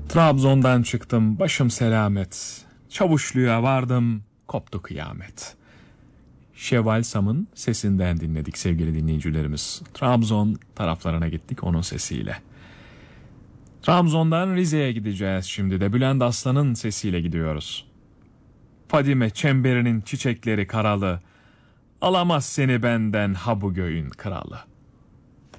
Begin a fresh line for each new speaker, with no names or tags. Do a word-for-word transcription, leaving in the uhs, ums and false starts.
Trabzon'dan çıktım, başım selamet. Çavuşlu'ya vardım, koptu kıyamet. Şevval Sam'ın sesinden dinledik sevgili dinleyicilerimiz. Trabzon taraflarına gittik onun sesiyle. Trabzon'dan Rize'ye gideceğiz şimdi de. Bülent Aslan'ın sesiyle gidiyoruz. Fadime çemberinin çiçekleri karalı, alamaz seni benden ha bu göğün kralı.